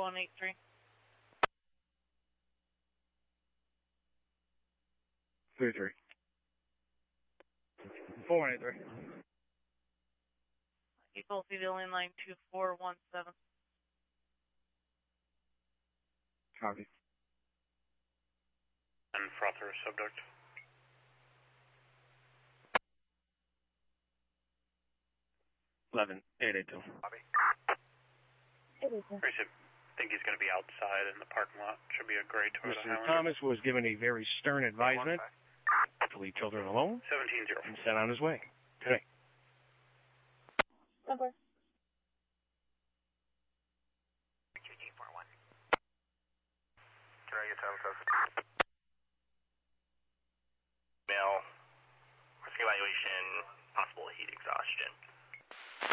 4183. 33. 4183. Eagle Civilian line 2417. Copy. And frother subject. Eleven 882. Copy. 882. Appreciate. Think he's going to be outside in the parking lot. Should be a gray Toyota Mr. Highlander. Thomas was given a very stern advisement to leave children alone 17-0. and sent on his way today. Number. Can I get Thomas?